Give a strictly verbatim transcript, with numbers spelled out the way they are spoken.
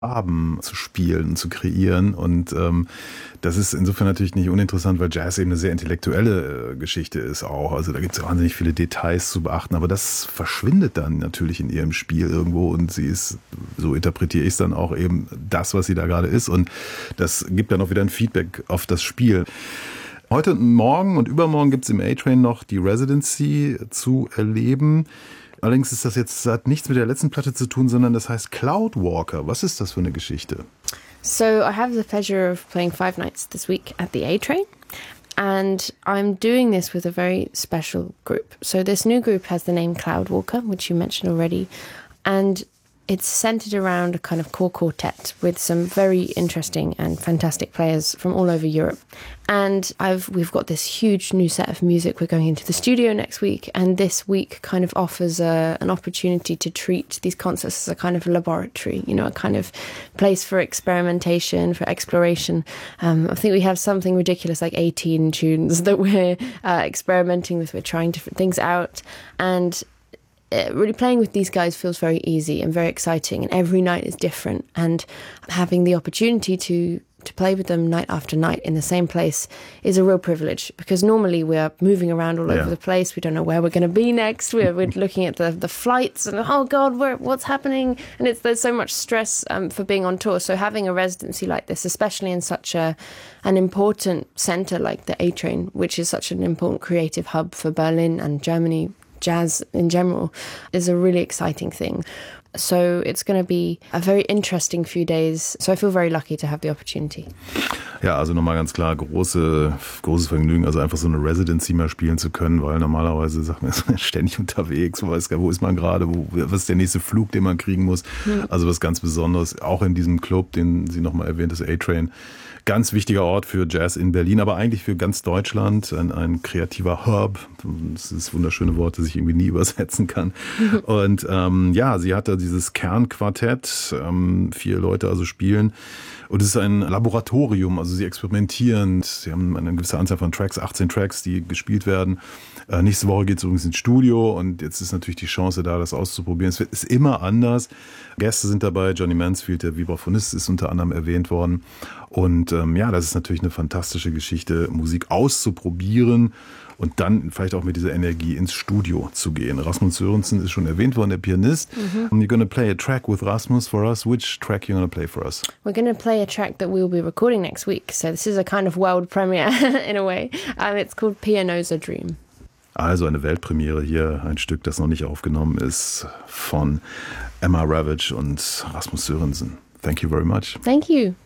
Farben zu spielen und zu kreieren. Und ähm, das ist insofern natürlich nicht uninteressant, weil Jazz eben eine sehr intellektuelle äh, Geschichte ist auch. Also da gibt es wahnsinnig viele Details zu beachten, aber das verschwindet dann natürlich in ihrem Spiel irgendwo und sie ist, so interpretiere ich es dann auch, eben das, was sie da gerade ist. Und das gibt dann auch wieder ein Feedback auf das Spiel. Heute und morgen und übermorgen gibt es im A-Train noch die Residency zu erleben. Allerdings ist das jetzt, hat nichts mit der letzten Platte zu tun, sondern das heißt Cloudwalker. Was ist das für eine Geschichte? So I have the pleasure of playing five nights this week at the A-Train. And I'm doing this with a very special group. So this new group has the name Cloudwalker, which you mentioned already. And it's centered around a kind of core quartet with some very interesting and fantastic players from all over Europe. And I've we've got this huge new set of music. We're going into the studio next week, and this week kind of offers a, an opportunity to treat these concerts as a kind of laboratory, you know, a kind of place for experimentation, for exploration. Um, I think we have something ridiculous like eighteen tunes that we're uh, experimenting with. We're trying different things out, and really playing with these guys feels very easy and very exciting, and every night is different, and having the opportunity to to play with them night after night in the same place is a real privilege, because normally we're moving around all yeah. over the place. We don't know where we're going to be next. We're, we're looking at the, the flights and, oh God, where, what's happening? And it's there's so much stress um, for being on tour. So having a residency like this, especially in such a an important centre like the A-Train, which is such an important creative hub for Berlin and Germany, jazz in general, is a really exciting thing. So it's going to be a very interesting few days. So I feel very lucky to have the opportunity. Ja, also nochmal ganz klar, große, großes Vergnügen, also einfach so eine Residency mal spielen zu können, weil normalerweise sagt man, ist man ständig unterwegs, wo, weiß, wo ist man gerade, wo, was ist der nächste Flug, den man kriegen muss. Mhm. Also was ganz Besonderes, auch in diesem Club, den sie nochmal erwähnt, das A-Train. Ganz wichtiger Ort für Jazz in Berlin, aber eigentlich für ganz Deutschland. Ein, ein kreativer Hub. Das ist wunderschöne Wort, das ich irgendwie nie übersetzen kann. Und ähm, ja, sie hat da dieses Kernquartett, ähm, vier Leute also spielen. Und es ist ein Laboratorium, also sie experimentieren. Sie haben eine gewisse Anzahl von Tracks, achtzehn Tracks, die gespielt werden. Äh, nächste Woche geht es übrigens ins Studio und jetzt ist natürlich die Chance da, das auszuprobieren. Es ist immer anders. Gäste sind dabei, Johnny Mansfield, der Vibraphonist, ist unter anderem erwähnt worden. Und ähm, ja, das ist natürlich eine fantastische Geschichte, Musik auszuprobieren und dann vielleicht auch mit dieser Energie ins Studio zu gehen. Rasmus Sørensen ist schon erwähnt worden, der Pianist. Mm-hmm. You're going to play a track with Rasmus for us. Which track are you going to play for us? We're going to play a track that we'll be recording next week. So this is a kind of world premiere in a way. Um, it's called Piano's a Dream. Also eine Weltpremiere hier, ein Stück, das noch nicht aufgenommen ist, von Emma Ravage und Rasmus Sørensen. Thank you very much. Thank you.